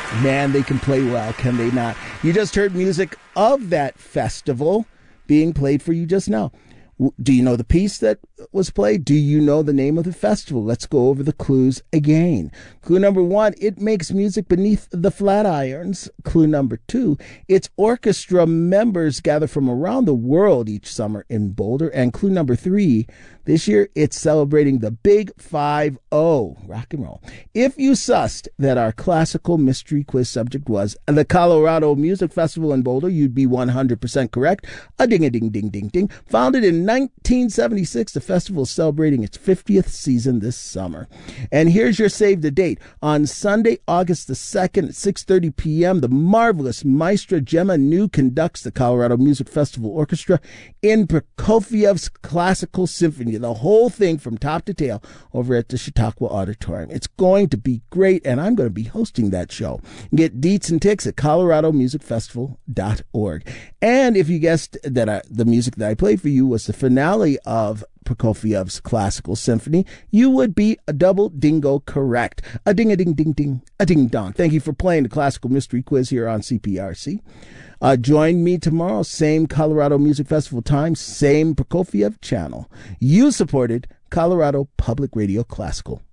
Man, they can play well, can they not? You just heard music of that festival being played for you just now. Do you know the piece that was played? Do you know the name of the festival? Let's go over the clues again. Clue number 1, it makes music beneath the Flatirons. Clue number 2, its orchestra members gather from around the world each summer in Boulder. And clue number 3, this year it's celebrating the Big 5-0, rock and roll. If you sussed that our classical mystery quiz subject was the Colorado Music Festival in Boulder, you'd be 100% correct. A ding-a-ding-ding-ding-ding. Founded in 1976, the festival is celebrating its 50th season this summer. And here's your save the date. On Sunday, August the 2nd at 6:30 p.m., the marvelous Maestra Gemma New conducts the Colorado Music Festival Orchestra in Prokofiev's Classical Symphony. The whole thing from top to tail over at the Chautauqua Auditorium. It's going to be great, and I'm going to be hosting that show. Get deets and ticks at coloradomusicfestival.org. And if you guessed that the music that I played for you was the finale of Prokofiev's Classical Symphony, you would be a double dingo correct. A ding-a-ding-ding-ding, a ding-dong. Thank you for playing the Classical Mystery Quiz here on CPRC. Join me tomorrow, same Colorado Music Festival time, same Prokofiev channel. You supported Colorado Public Radio Classical.